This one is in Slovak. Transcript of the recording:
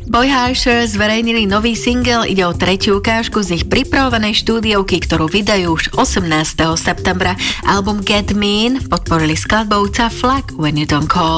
Boy Harsher zverejnili nový single, ide o tretiu ukážku z ich pripravovanej štúdiovky, ktorú vydajú už 18. septembra. Album Get Mean podporili skladbou Tough Luck When You Don't Call.